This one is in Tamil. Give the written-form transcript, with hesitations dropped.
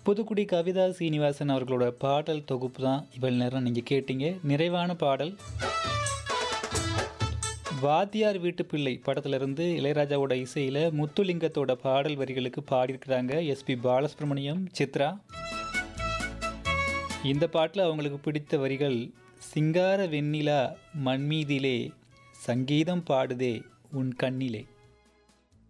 புதுக்குடி கவிதா சீனிவாசன் அவர்களோட பாடல் தொகுப்பு தான் இவ்வளவு நேரம் நீங்கள் கேட்டீங்க. நிறைவான பாடல் வாத்தியார் வீட்டு பிள்ளை படத்திலிருந்து இளையராஜாவோட இசையில் முத்துலிங்கத்தோட பாடல் வரிகளுக்கு பாடியிருக்கிறாங்க எஸ்பி பாலசுப்ரமணியம், சித்ரா. இந்த பாட்டில் அவங்களுக்கு பிடித்த வரிகள்: சிங்கார வெண்ணிலா மண்மீதிலே சங்கீதம் பாடுதே உன் கண்ணிலே.